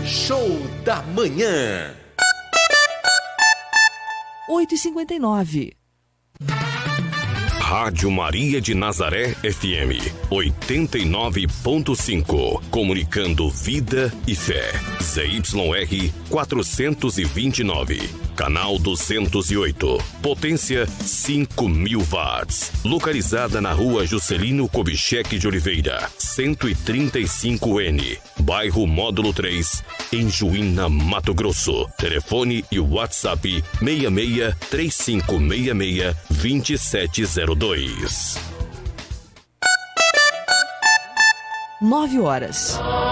Show da Manhã. 8h59. Rádio Maria de Nazaré FM 89.5. Comunicando vida e fé. ZYR 429. Canal 208. Potência 5.000 watts. Localizada na rua Juscelino Kubitschek de Oliveira, 135N. Bairro Módulo 3, em Juína, Mato Grosso. Telefone e WhatsApp 66 3566 2702. 9 horas.